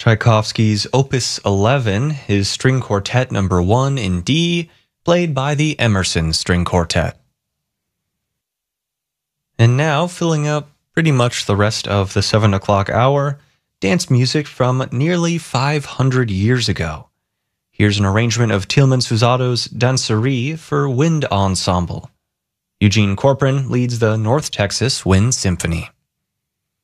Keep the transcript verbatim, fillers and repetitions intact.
Tchaikovsky's Opus eleven, his String Quartet number one in D, played by the Emerson String Quartet. And now, filling up pretty much the rest of the seven o'clock hour, dance music from nearly five hundred years ago. Here's an arrangement of Tilman Susato's Danserie for wind ensemble. Eugene Corcoran leads the North Texas Wind Symphony.